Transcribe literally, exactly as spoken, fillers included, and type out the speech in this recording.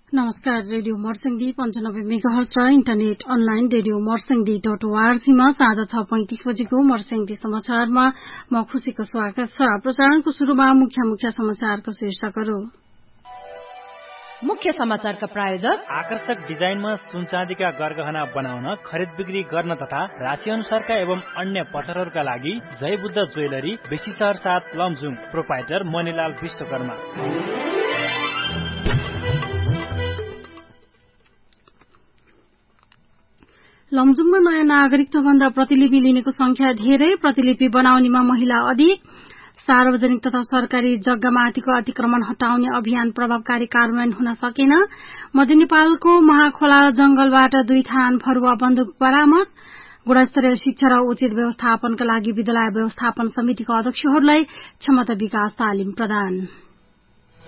नमस्कार। रेडियो मर्सिङदी पञ्चानब्बे मेगाहर्ज र इन्टरनेट अनलाइन रेडियो मर्सिङदी डट ओआरजीमा साँझ छ पैंतिस बजेको मर्सिङदी समाचारमा म खुशीको स्वागत छ। प्रसारणको शुरूमा मुख्य मुख्य समाचारको शीर्षकहरू। मुख्य समाचारका प्रायोजक आकर्षक डिजाइनमा सुनचाँदीका गरगहना बनाउन, खरिद बिक्री गर्न तथा राशि अनुसारका एवं अन्य पत्थरहरूका लागि जय बुद्ध ज्वेलरी, बेसी शहर साथ लमजुङ, प्रोपाइटर मणिलाल विश्वकर्मा। लमजुङमा नयाँ नागरिकता भन्दा प्रतिलिपि लिनेको संख्या धेरै, प्रतिलिपि बनाउनेमा महिला अधिक। सार्वजनिक तथा सरकारी जग्गामाथिको अतिक्रमण हटाउने अभियान प्रभावकारी कार्यान्वयन हुन सकेन। मध्य नेपालको महाखोला जंगलबाट दुई थान फरुवा बन्दुक बरामद। गुणस्तरीय शिक्षा र उचित व्यवस्थापनका लागि विद्यालय व्यवस्थापन समितिको अध्यक्षहरूलाई क्षमता विकास तालिम प्रदान।